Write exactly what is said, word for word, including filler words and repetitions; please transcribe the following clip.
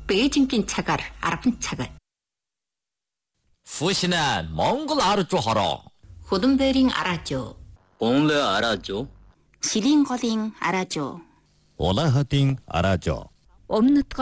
베이징긴 차갈 아랍은 차갈. 후신은 몽골 알아줘 하라. 호든베링 알아줘. 본래 알아줘. 시링거링 알아줘. 올라하팅 알아줘. өмнөд